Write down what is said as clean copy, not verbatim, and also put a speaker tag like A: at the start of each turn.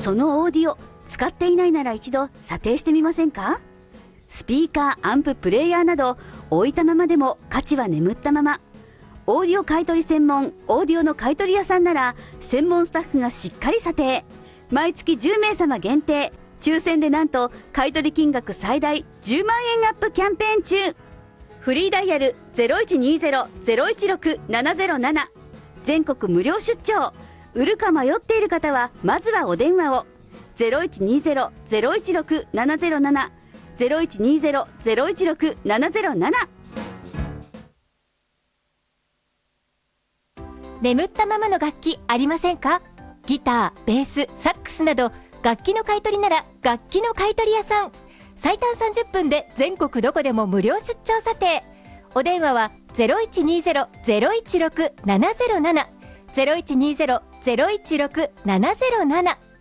A: そのオーディオ使っていないなら一度査定してみませんか？スピーカー、アンプ、プレイヤーなど置いたままでも価値は眠ったまま。オーディオ買取専門オーディオの買取屋さんなら専門スタッフがしっかり査定。毎月10名様限定、抽選でなんと買取金額最大10万円アップキャンペーン中。フリーダイヤル 0120-016-707、 全国無料出張。売るか迷っている方はまずはお電話を。 0120-016-707、 0120-016-707。
B: 眠ったままの楽器ありませんか？ギター、ベース、サックスなど楽器の買い取りなら楽器の買取屋さん。最短30分で全国どこでも無料出張査定。お電話は 0120-016-707、 0120-016-707。